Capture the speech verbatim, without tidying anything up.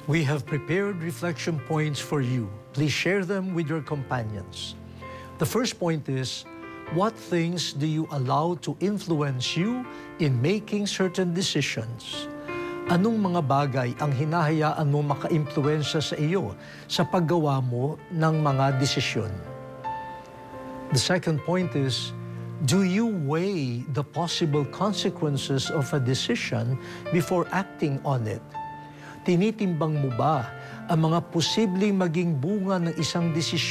We have prepared reflection points for you. Please share them with your companions. The first point is, what things do you allow to influence you in making certain decisions? Anong mga bagay ang hinahayaan mo maka-impluensya sa iyo sa paggawa mo ng mga desisyon? The second point is, do you weigh the possible consequences of a decision before acting on it? Tinitimbang mo ba ang mga posibleng maging bunga ng isang desisyon